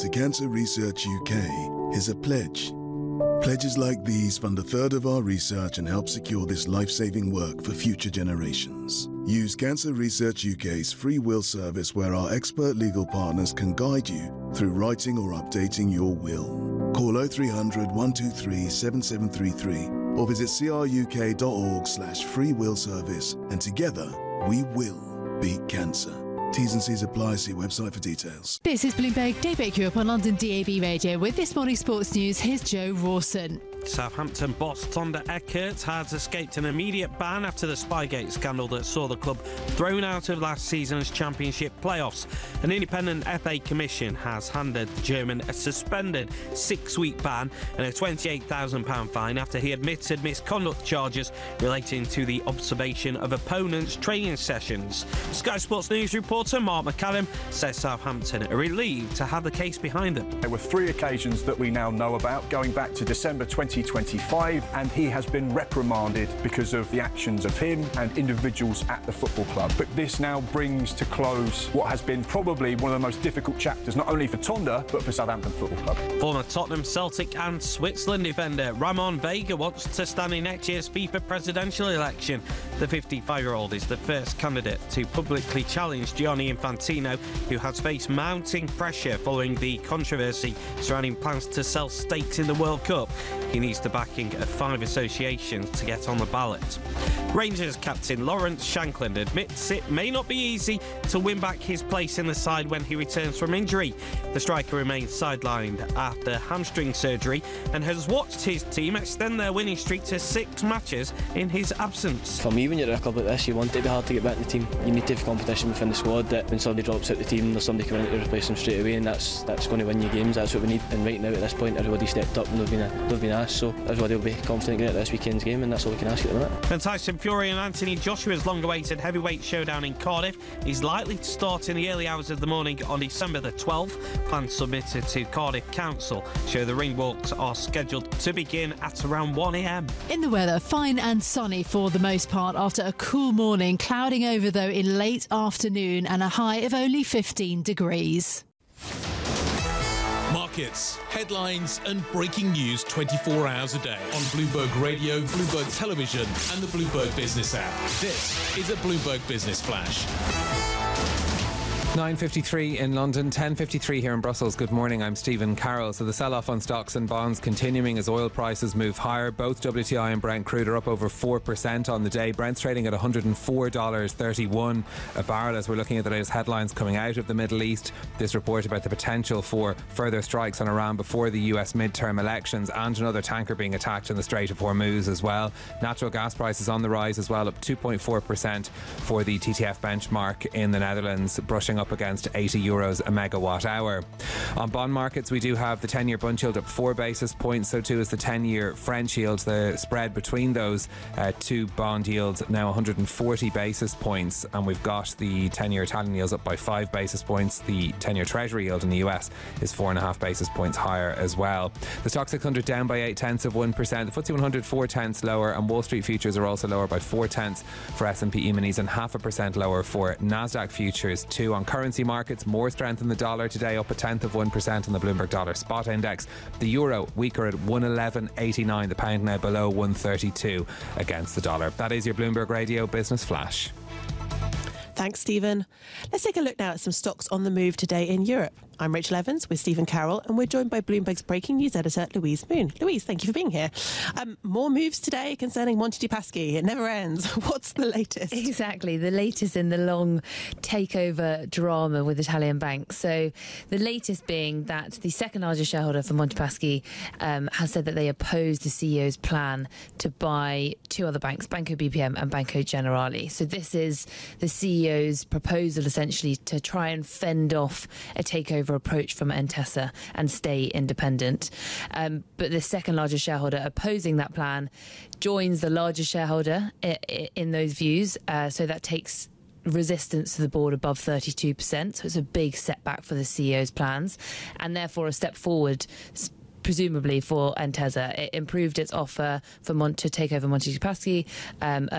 to Cancer Research UK is a pledge. Pledges like these fund a third of our research and help secure this life-saving work for future generations. Use Cancer Research UK's free will service where our expert legal partners can guide you through writing or updating your will. Call 0300 123 7733 or visit cruk.org/free will service, and together we will beat cancer. T's and C's apply. See website for details. This is Bloomberg Daybreak Europe on London DAB Radio. With this morning's sports news, here's Joe Rawson. Southampton boss Thunder Eckert has escaped an immediate ban after the Spygate scandal that saw the club thrown out of last season's Championship playoffs. An independent FA commission has handed the German a suspended 6-week ban and a £28,000 fine after he admitted misconduct charges relating to the observation of opponents' training sessions. Sky Sports News reporter Mark McAdam says Southampton are relieved to have the case behind them. There were 3 occasions that we now know about, going back to December 2025, and he has been reprimanded because of the actions of him and individuals at the football club. But this now brings to close what has been probably one of the most difficult chapters, not only for Tonda, but for Southampton Football Club. Former Tottenham, Celtic and Switzerland defender Ramon Vega wants to stand in next year's FIFA presidential election. The 55-year-old is the first candidate to publicly challenge Gianni Infantino, who has faced mounting pressure following the controversy surrounding plans to sell stakes in the World Cup. He needs the backing of 5 associations to get on the ballot. Rangers captain Lawrence Shankland admits it may not be easy to win back his place in the side when he returns from injury. The striker remains sidelined after hamstring surgery and has watched his team extend their winning streak to 6 matches in his absence. For me, when you're at a club like this, you want it to be hard to get back in the team. You need to have competition within the squad, that when somebody drops out the team, there's somebody coming in to replace them straight away, and that's going to win you games. That's what we need. And right now at this point, everybody stepped up and they've been asked, so everybody will be confident going at this weekend's game, and that's all we can ask at the minute. And Tyson Fury and Anthony Joshua's long-awaited heavyweight showdown in Cardiff is likely to start in the early hours of the morning on December the 12th. Plans submitted to Cardiff Council show the ring walks are scheduled to begin at around 1 a.m. In the weather, fine and sunny for the most part after a cool morning, clouding over though in late afternoon and a high of only 15 degrees. Markets, headlines and breaking news 24 hours a day on Bloomberg Radio, Bloomberg Television and the Bloomberg Business app. This is a Bloomberg Business Flash. 9:53 in London, 10:53 here in Brussels. Good morning, I'm Stephen Carroll. So the sell-off on stocks and bonds continuing as oil prices move higher. Both WTI and Brent crude are up over 4% on the day. Brent's trading at $104.31 a barrel as we're looking at the latest headlines coming out of the Middle East. This report about the potential for further strikes on Iran before the US midterm elections, and another tanker being attacked in the Strait of Hormuz as well. Natural gas prices on the rise as well, up 2.4% for the TTF benchmark in the Netherlands, brushing up against €80 a megawatt hour. On bond markets, we do have the 10-year Bund yield up 4 basis points, so too is the 10-year French yield. The spread between those 2 bond yields now 140 basis points, and we've got the 10-year Italian yields up by 5 basis points. The 10-year Treasury yield in the US is 4.5 basis points higher as well. The Stoxx 600 down by 0.8%. The FTSE 100 0.4 lower, and Wall Street futures are also lower by 0.4 for S&P E-minis and 0.5% lower for Nasdaq futures too. On currency markets, more strength in the dollar today, up 0.1% on the Bloomberg Dollar Spot Index. The euro weaker at 111.89. The pound now below 132 against the dollar. That is your Bloomberg Radio Business Flash. Thanks, Stephen. Let's take a look now at some stocks on the move today in Europe. I'm Rachel Evans with Stephen Carroll, and we're joined by Bloomberg's breaking news editor, Louise Moon. Louise, thank you for being here. More moves today concerning Monte dei Paschi. It never ends. What's the latest? Exactly, the latest in the long takeover drama with Italian banks. So the latest being that the second largest shareholder for Monte Paschi has said that they oppose the CEO's plan to buy 2 other banks, Banco BPM and Banco Generali. So this is the CEO's proposal essentially to try and fend off a takeover approach from Intesa and stay independent. But the second largest shareholder opposing that plan joins the largest shareholder in those views. So that takes resistance to the board above 32%. So it's a big setback for the CEO's plans, and therefore a step forward presumably for Intesa. It improved its offer for to take over Monte dei Paschi